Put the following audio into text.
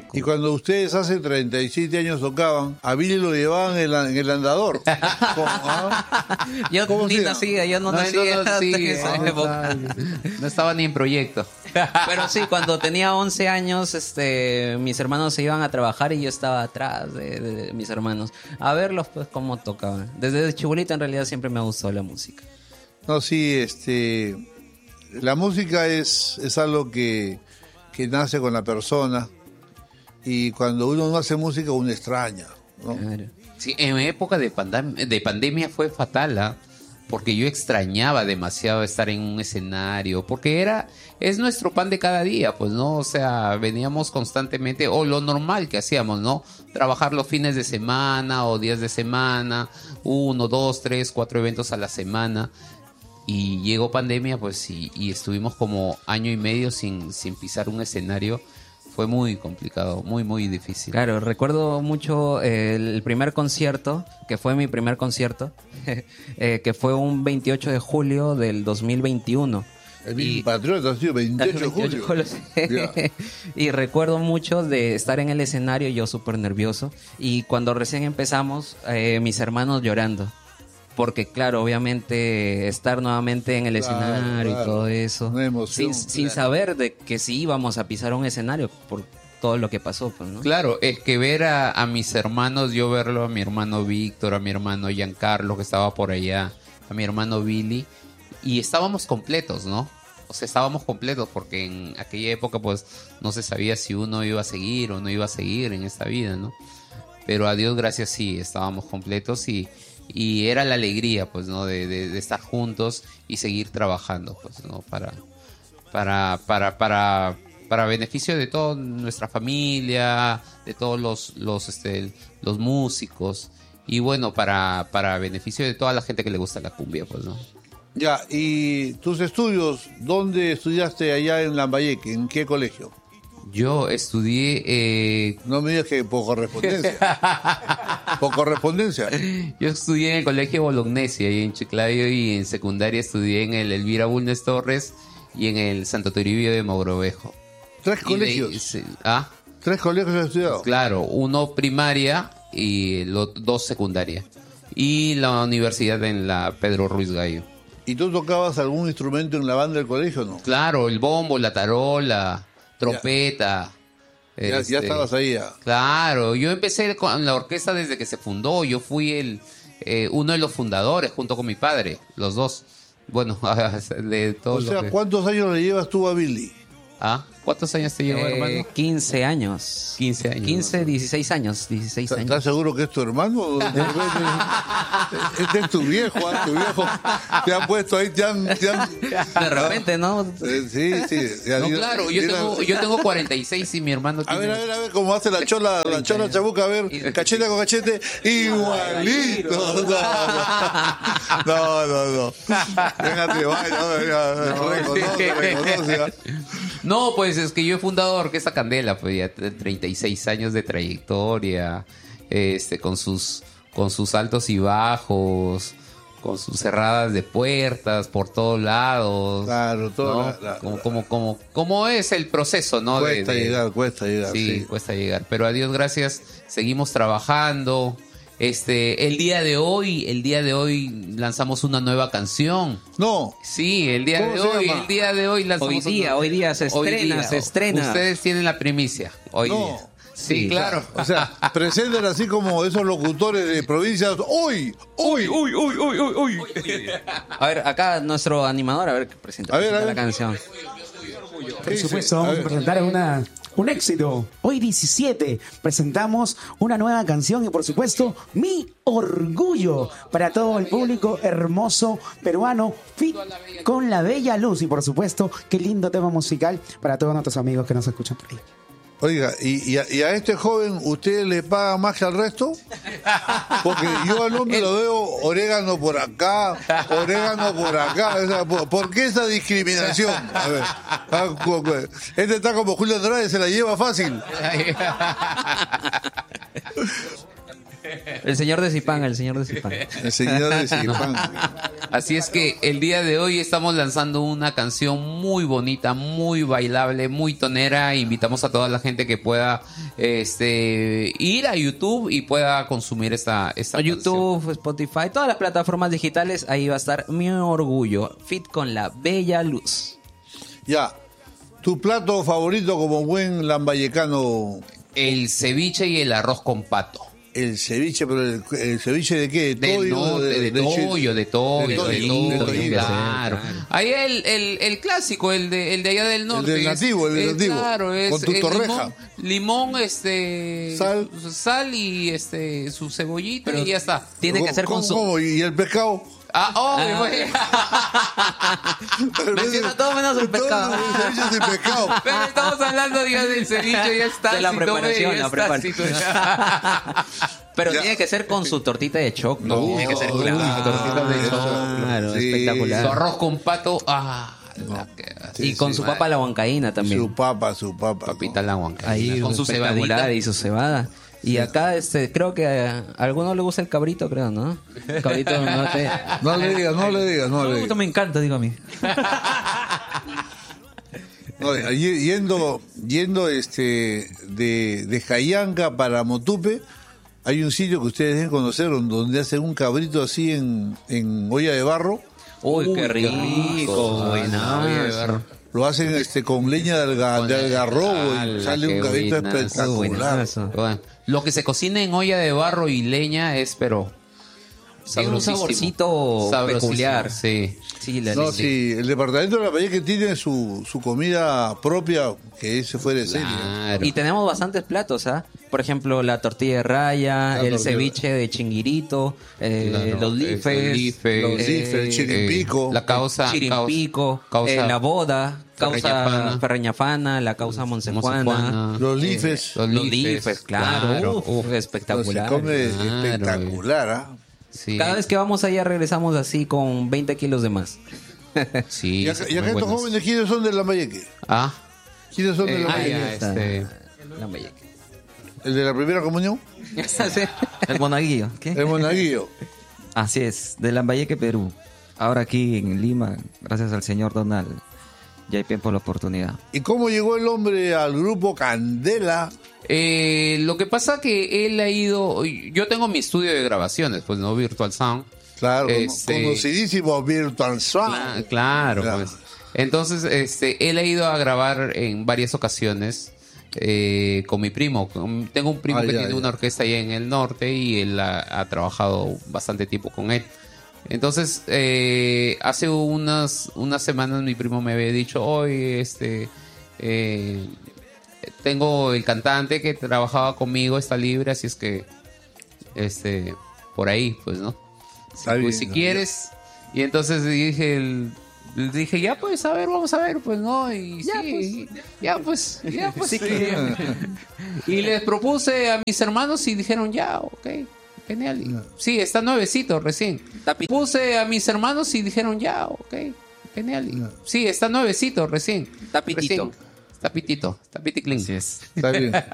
músico. Y cuando ustedes hace 37 años tocaban, a Billy lo llevaban en el andador. Yo ¿Cómo ni se nacía, yo no No, nacía no, hasta sí, esa época. No estaba ni en proyecto. Pero sí, cuando tenía 11 años, mis hermanos se iban a trabajar y yo estaba atrás de mis hermanos a verlos, pues, cómo tocaban. Desde chibolita, en realidad, siempre me gustó la música. No, sí, la música es algo que nace con la persona, y cuando uno no hace música uno extraña, ¿no? Claro. Sí, en época de pandemia fue fatal, ¿ah? Porque yo extrañaba demasiado estar en un escenario, porque es nuestro pan de cada día, pues, ¿no? O sea, veníamos constantemente, o lo normal que hacíamos, ¿no? Trabajar los fines de semana o días de semana, 1, 2, 3, 4 eventos a la semana. Y llegó pandemia, pues, y estuvimos como año y medio sin pisar un escenario. Fue muy complicado, muy, muy difícil. Claro, recuerdo mucho el primer concierto, que fue mi primer concierto, que fue un 28 de julio del 2021. El patriota ha sido 28 de julio. Sí. Y recuerdo mucho de estar en el escenario, yo súper nervioso, y cuando recién empezamos, mis hermanos llorando. Porque, claro, obviamente estar nuevamente en el escenario y todo eso, una emoción, sin saber de que sí íbamos a pisar un escenario por todo lo que pasó, pues, ¿no? Claro, es que ver a mis hermanos, yo verlo a mi hermano Víctor, a mi hermano Giancarlo, que estaba por allá, a mi hermano Billy, y estábamos completos, ¿no? O sea, estábamos completos porque en aquella época, pues, no se sabía si uno iba a seguir o no iba a seguir en esta vida, ¿no? Pero a Dios gracias sí, estábamos completos y era la alegría, pues, ¿no? De estar juntos y seguir trabajando, pues, ¿no? Para beneficio de toda nuestra familia, de todos los músicos, y bueno, para beneficio de toda la gente que le gusta la cumbia, pues, ¿no? Ya, y tus estudios, ¿dónde estudiaste allá en Lambayeque? ¿En qué colegio? Yo estudié... No me digas que por correspondencia. ¿Por correspondencia? Yo estudié en el colegio Bolognesia, ahí en Chiclayo, y en secundaria estudié en el Elvira Bulnes Torres y en el Santo Toribio de Mogrovejo. ¿Tres colegios? ¿Ah? ¿Tres colegios has estudiado? Claro, uno primaria y dos secundaria. Y la universidad en la Pedro Ruiz Gallo. ¿Y tú tocabas algún instrumento en la banda del colegio o no? Claro, el bombo, la tarola, trompeta. Ya estabas ahí ya. Claro, yo empecé con la orquesta desde que se fundó. Yo fui uno de los fundadores junto con mi padre, los dos. Bueno, de todo. O sea, ¿cuántos años le llevas tú a Billy? ¿Ah? ¿Cuántos años te llevo, hermano? 15 años. 15 años. 15, 16 años. 16 años. ¿Estás seguro que es tu hermano? Este es tu viejo, ¿eh? Tu viejo. Te han puesto ahí, te han... De repente, ¿no? Sí. No, claro, yo tengo 46 y mi hermano tiene... A ver, cómo hace la chola chabuca, a ver, cachete con cachete, igualito. No. Déjate, reconoce. No, pues es que yo he fundado Orquesta Candela, pues ya 36 años de trayectoria, con sus altos y bajos, con sus cerradas de puertas por todos lados. Claro, todo. ¿No? Como es el proceso, ¿no? Cuesta llegar. Sí, cuesta llegar. Pero a Dios gracias, seguimos trabajando. El día de hoy lanzamos una nueva canción. No. Sí, el día de hoy lanzamos Hoy día se estrena. Ustedes tienen la primicia hoy día. Sí, claro. O sea, presentan así como esos locutores de provincias. Hoy. A ver, acá nuestro animador, a ver, presenta la canción. Por supuesto, vamos a presentar un éxito. Hoy 17 presentamos una nueva canción y por supuesto Mi Orgullo para todo el público hermoso peruano fit con la bella luz y por supuesto qué lindo tema musical para todos nuestros amigos que nos escuchan por ahí. Oiga, ¿y a este joven usted le paga más que al resto? Porque yo al hombre lo veo orégano por acá. O sea, ¿por qué esa discriminación? A ver, este está como Julio Andrade, se la lleva fácil. El señor de Zipán. El señor de Zipán. Así es que el día de hoy estamos lanzando una canción muy bonita, muy bailable, muy tonera. Invitamos a toda la gente que pueda ir a YouTube y pueda consumir esta YouTube, canción. Spotify, todas las plataformas digitales, ahí va a estar Mi Orgullo, fit con la bella luz. Ya, tu plato favorito como buen lambayecano, El ceviche y el arroz con pato. el ceviche, pero el ceviche de qué, Del toyo, norte, de toyo, de toyo, claro. Ahí el clásico, el de allá del norte. del nativo, Claro, es con tu el torreja. limón, Sal y su cebollita y ya está. Tiene que ser con su... ¿Cómo? ¿Y el pescado? Menciona todo menos el pescado. Todo el ceviche sin pescado. Pero estamos hablando del ceviche, ya está. De la si preparación, ya la está, preparación. Pero Ya. tiene que ser con su tortita de choclo. No, tiene que ser claro, tortita de choclo. Claro, Sí. espectacular. Su arroz con pato, Y con su papa a la huancaína también. Su papa. papita la huancaína. Ahí con su espectacular, cebadita. y su cebada. Y acá creo que a alguno le gusta el cabrito, creo, ¿no? El cabrito no sé. No le digas. Me encanta, digo a mí. No, yendo de Jayanca para Motupe, hay un sitio que ustedes deben conocer donde hacen un cabrito así en olla de barro. Uy, qué rico. Buenazo. Lo hacen con leña de algarrobo y sale un cabrito espectacular. Buenazo. Bueno, lo que se cocina en olla de barro y leña es, pero Tiene un saborcito peculiar. Sí. Sí, No, sí, el departamento de La Valleque tiene su comida propia, que ese fue de serie. Claro. Y tenemos bastantes platos, ¿ah? Por ejemplo, la tortilla de raya, el ceviche de chinguirito, los lifes, el chirimpico, la causa chirimpico, la boda, causa ferreñafana, la causa monsejuana, los lifes. los lifes, claro. Se Espectacular. come espectacular, ¿ah? Sí. Cada vez que vamos allá regresamos así con 20 kilos de más. Sí, Y acá muy estos buenas. jóvenes, ¿quiénes son de Lambayeque? ¿Quiénes son de Lambayeque? ya, Lambayeque. ¿El de la primera comunión? El monaguillo. ¿Qué? El monaguillo. Así es, de Lambayeque, Perú. Ahora aquí en Lima, gracias al señor Donald Yaipen por la oportunidad. ¿Y cómo llegó el hombre al grupo Candela? Lo que pasa que él ha ido. Yo tengo mi estudio de grabaciones, pues no Virtual Sound. Claro, conocidísimo Virtual Sound. Claro, Ya. pues. Entonces, él ha ido a grabar en varias ocasiones con mi primo. Tengo un primo que tiene una orquesta allá en el norte y él ha trabajado bastante tiempo con él. Entonces, hace unas semanas mi primo me había dicho, hoy tengo el cantante que trabajaba conmigo, está libre, así es que por ahí, pues, ¿no? Está Pues bien, si ¿no? quieres. Y entonces dije, ya pues, a ver, vamos a ver, pues, ¿no? Y ya pues. Sí. Y les propuse a mis hermanos y dijeron, ya, ok, genial. Y, sí, está nuevecito recién. Puse a mis hermanos y dijeron, ya, ok, genial. Y, sí, está nuevecito recién. Está pitito. Está pitito, está piticlín. Así es. Está bien.